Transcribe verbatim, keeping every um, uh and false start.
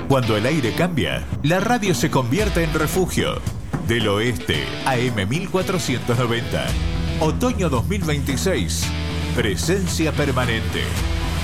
Cuando el aire cambia, la radio se convierte en refugio. Del Oeste, A M mil cuatrocientos noventa. Otoño dos mil veintiséis. Presencia permanente.